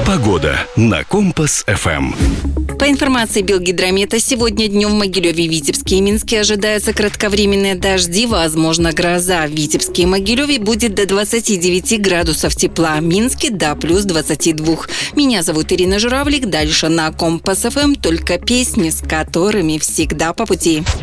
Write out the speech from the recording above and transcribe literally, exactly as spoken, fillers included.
Погода на Компас-ФМ. По информации Белгидромета, сегодня днем в Могилеве, Витебске и Минске ожидаются кратковременные дожди, возможно гроза. В Витебске и Могилеве будет до двадцати девяти градусов тепла, в Минске до плюс двадцати двух. Меня зовут Ирина Журавлик. Дальше на Компас-ФМ только песни, с которыми всегда по пути.